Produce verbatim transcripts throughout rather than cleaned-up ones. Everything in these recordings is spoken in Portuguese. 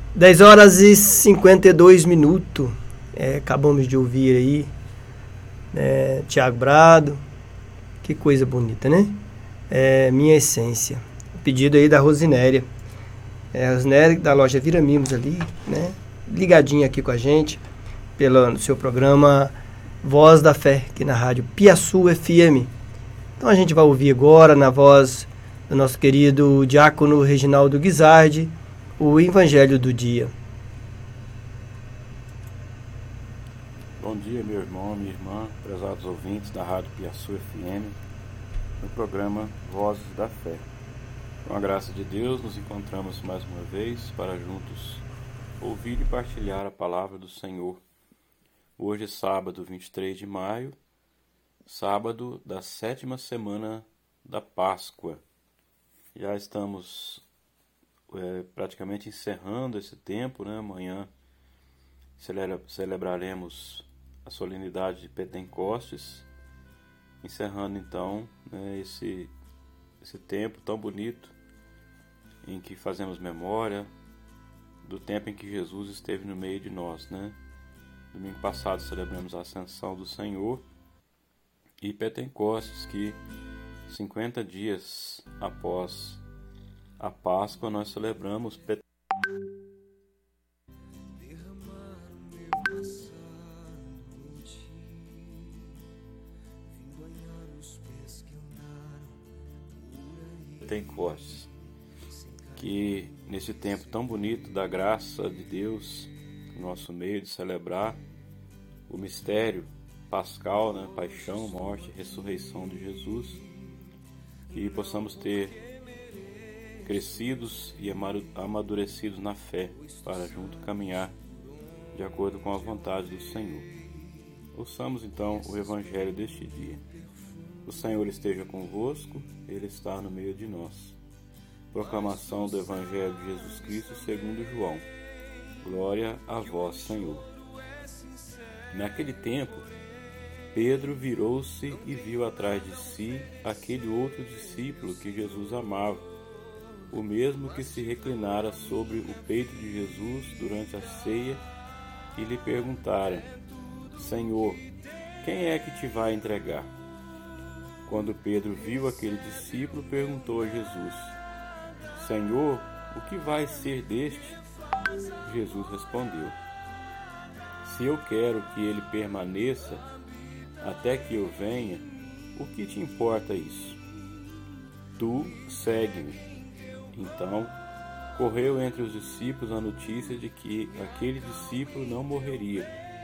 dez horas e cinquenta e dois minutos. É, acabamos de ouvir aí é, Tiago Brado. Que coisa bonita, né? É, Minha Essência. O pedido aí da Rosinéria. É, a Rosinéria da loja Vira Mimos ali, né? Ligadinha aqui com a gente pelo seu programa Voz da Fé, aqui na rádio Piaçu F M. Então a gente vai ouvir agora, na voz do nosso querido diácono Reginaldo Guizardi, o Evangelho do Dia. Bom dia, meu irmão, minha irmã, prezados ouvintes da rádio Piaçu F M, no programa Vozes da Fé. Com a graça de Deus, nos encontramos mais uma vez para juntos ouvir e partilhar a palavra do Senhor. Hoje é sábado, vinte e três de maio, sábado da sétima semana da Páscoa. Já estamos é, praticamente encerrando esse tempo, né? Amanhã celebra, celebraremos a solenidade de Pentecostes, encerrando então né, esse, esse tempo tão bonito em que fazemos memória do tempo em que Jesus esteve no meio de nós, né? Domingo passado celebramos a Ascensão do Senhor e Pentecostes, que cinquenta dias após a Páscoa nós celebramos Pentecostes. Pentecostes, que nesse tempo tão bonito da graça de Deus no nosso meio, de celebrar o mistério pascal, né? Paixão, morte e ressurreição de Jesus, que possamos ter crescidos e amadurecidos na fé para junto caminhar de acordo com a vontade do Senhor. Ouçamos então o Evangelho deste dia. O Senhor esteja convosco, Ele está no meio de nós. Proclamação do Evangelho de Jesus Cristo segundo João. Glória a vós, Senhor. Naquele tempo, Pedro virou-se e viu atrás de si aquele outro discípulo que Jesus amava, o mesmo que se reclinara sobre o peito de Jesus durante a ceia e lhe perguntara: Senhor, quem é que te vai entregar? Quando Pedro viu aquele discípulo, perguntou a Jesus: Senhor, o que vai ser deste? Jesus respondeu: Se eu quero que ele permaneça até que eu venha, o que te importa isso? Tu segue-me. Então, correu entre os discípulos a notícia de que aquele discípulo não morreria.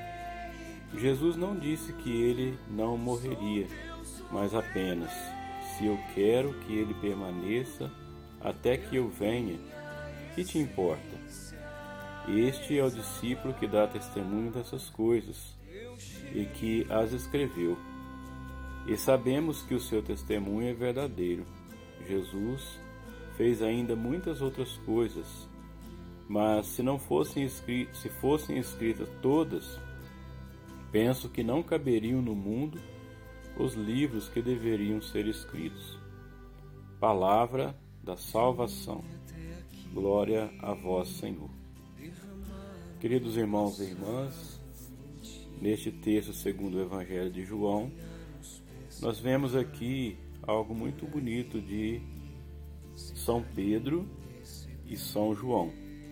Jesus não disse que ele não morreria, mas apenas: se eu quero que ele permaneça até que eu venha, que te importa? Este é o discípulo que dá testemunho dessas coisas e que as escreveu. E sabemos que o seu testemunho é verdadeiro. Jesus fez ainda muitas outras coisas, mas se não fossem escritas, se fossem escritas todas, penso que não caberiam no mundo os livros que deveriam ser escritos. Palavra da salvação. Glória a vós, Senhor. Queridos irmãos e irmãs, neste texto segundo o Evangelho de João, nós vemos aqui algo muito bonito de São Pedro e São João.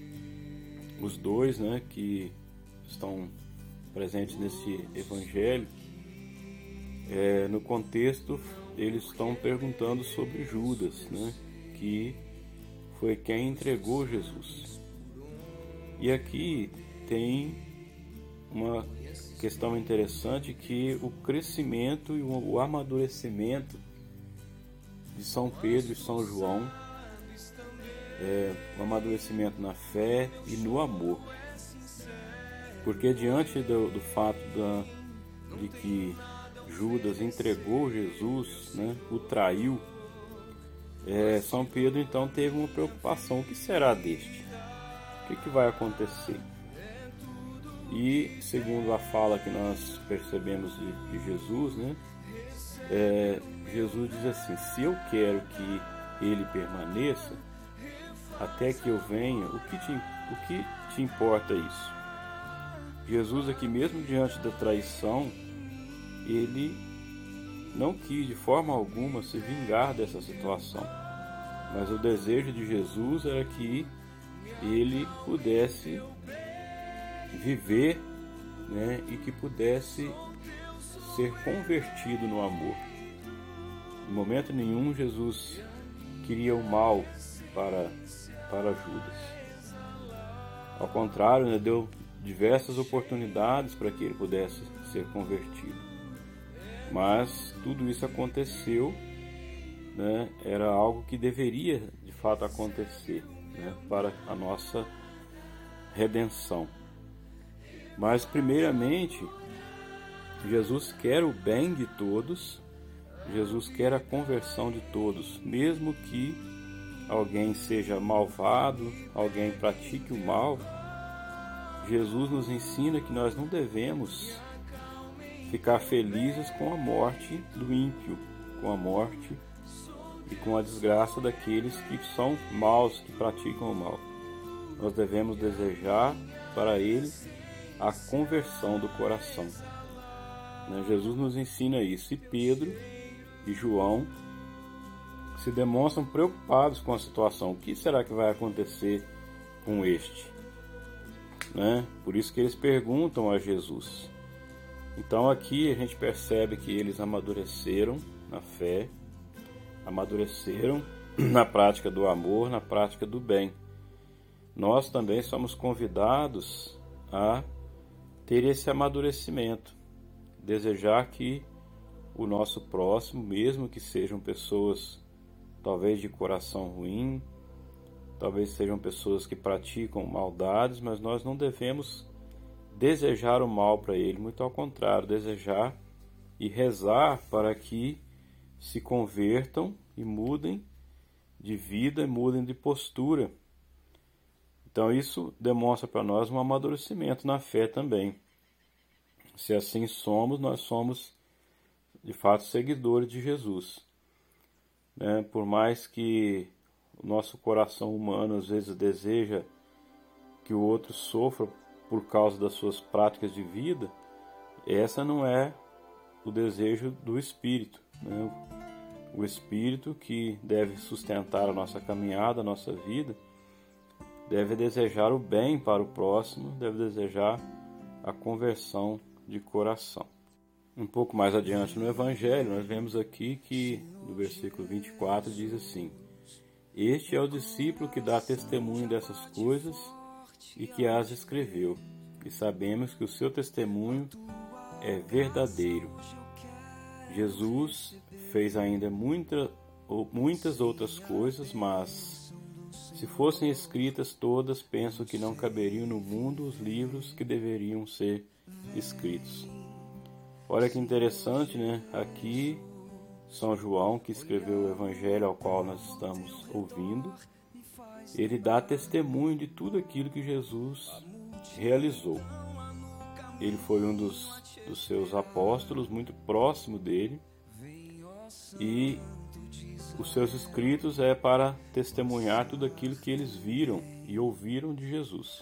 Os dois, né, que estão presentes nesse Evangelho, é, no contexto, eles estão perguntando sobre Judas, né, que foi quem entregou Jesus. E aqui tem uma questão interessante, que o crescimento e o amadurecimento de São Pedro e São João, é, o amadurecimento na fé e no amor. Porque diante do, do fato da, de que Judas entregou Jesus, né, o traiu, é, São Pedro então teve uma preocupação: o que será deste? O que, que vai acontecer? E segundo a fala que nós percebemos de, de Jesus, né, é, Jesus diz assim: se eu quero que ele permaneça, até que eu venha, o que te, o que te importa isso? Jesus aqui mesmo diante da traição, ele não quis de forma alguma se vingar dessa situação, mas o desejo de Jesus era que ele pudesse viver, né, e que pudesse ser convertido no amor. Em momento nenhum Jesus queria o mal para, para Judas. Ao contrário, né, deu diversas oportunidades para que ele pudesse ser convertido. Mas tudo isso aconteceu, né, era algo que deveria de fato acontecer, né, para a nossa redenção. Mas primeiramente, Jesus quer o bem de todos, Jesus quer a conversão de todos, mesmo que alguém seja malvado, alguém pratique o mal. Jesus nos ensina que nós não devemos ficar felizes com a morte do ímpio, com a morte e com a desgraça daqueles que são maus, que praticam o mal. Nós devemos desejar para eles a conversão do coração. Jesus nos ensina isso. E Pedro e João se demonstram preocupados com a situação. O que será que vai acontecer com este? Né? Por isso que eles perguntam a Jesus. Então aqui a gente percebe que eles amadureceram na fé, amadureceram na prática do amor, na prática do bem. Nós também somos convidados a ter esse amadurecimento, desejar que o nosso próximo, mesmo que sejam pessoas talvez de coração ruim, talvez sejam pessoas que praticam maldades, mas nós não devemos desejar o mal para ele, muito ao contrário, desejar e rezar para que se convertam e mudem de vida, mudem de postura. Então isso demonstra para nós um amadurecimento na fé também. Se assim somos, nós somos de fato seguidores de Jesus. Né? Por mais que o nosso coração humano às vezes deseja que o outro sofra por causa das suas práticas de vida, essa não é o desejo do Espírito. Né? O Espírito que deve sustentar a nossa caminhada, a nossa vida, deve desejar o bem para o próximo, deve desejar a conversão de coração. Um pouco mais adiante no Evangelho, nós vemos aqui que no versículo vinte e quatro diz assim: Este é o discípulo que dá testemunho dessas coisas e que as escreveu, e sabemos que o seu testemunho é verdadeiro. Jesus fez ainda muita, muitas outras coisas, mas se fossem escritas todas, penso que não caberiam no mundo os livros que deveriam ser escritos. Olha que interessante, né? Aqui São João, que escreveu o Evangelho ao qual nós estamos ouvindo, ele dá testemunho de tudo aquilo que Jesus realizou. Ele foi um dos, dos seus apóstolos, muito próximo dele, e os seus escritos é para testemunhar tudo aquilo que eles viram e ouviram de Jesus.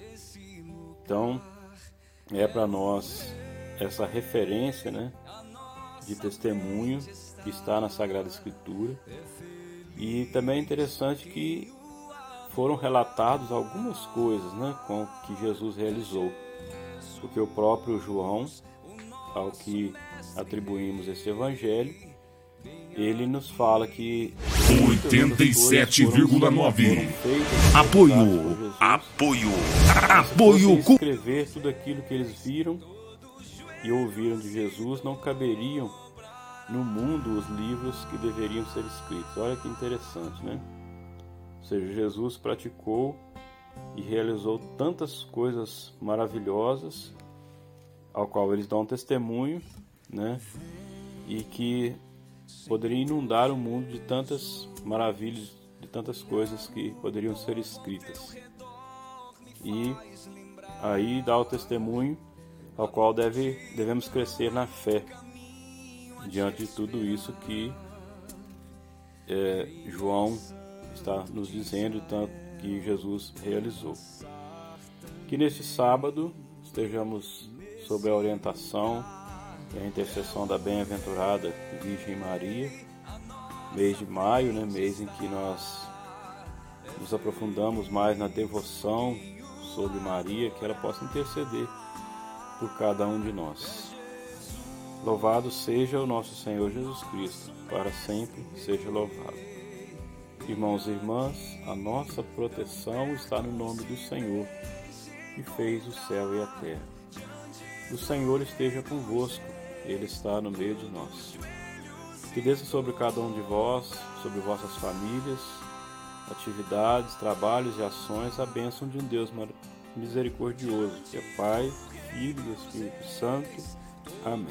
Então, é para nós essa referência, né, de testemunho que está na Sagrada Escritura. E também é interessante que foram relatados algumas coisas, né, com que Jesus realizou, porque o próprio João, ao que atribuímos esse evangelho, ele nos fala que oitenta e sete vírgula nove apoio, apoio, apoio. Escrever tudo aquilo que eles viram e ouviram de Jesus, não caberiam no mundo os livros que deveriam ser escritos. Olha que interessante, né? Ou seja, Jesus praticou e realizou tantas coisas maravilhosas, ao qual eles dão testemunho, né? E que poderia inundar o mundo de tantas maravilhas, de tantas coisas que poderiam ser escritas. E aí dá o testemunho ao qual deve, devemos crescer na fé, diante de tudo isso que é, João está nos dizendo e tanto que Jesus realizou. Que neste sábado estejamos sob a orientação e a intercessão da bem-aventurada Virgem Maria, mês de maio, né, mês em que nós nos aprofundamos mais na devoção sobre Maria, que ela possa interceder por cada um de nós. Louvado seja o nosso Senhor Jesus Cristo, para sempre seja louvado. Irmãos e irmãs, a nossa proteção está no nome do Senhor, que fez o céu e a terra. O Senhor esteja convosco, Ele está no meio de nós. Que desça sobre cada um de vós, sobre vossas famílias, atividades, trabalhos e ações, a bênção de um Deus misericordioso, que é Pai, Filho e Espírito Santo. Amém.